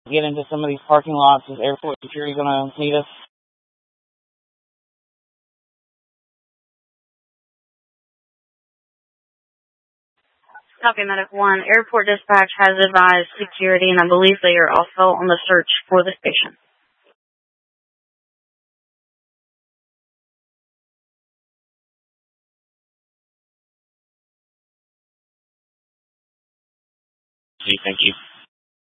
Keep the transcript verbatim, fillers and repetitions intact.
get into some of these parking lots? Is airport security going to need us? Copy, Medic one. Airport dispatch has advised security, and I believe they are also on the search for the station. Thank you.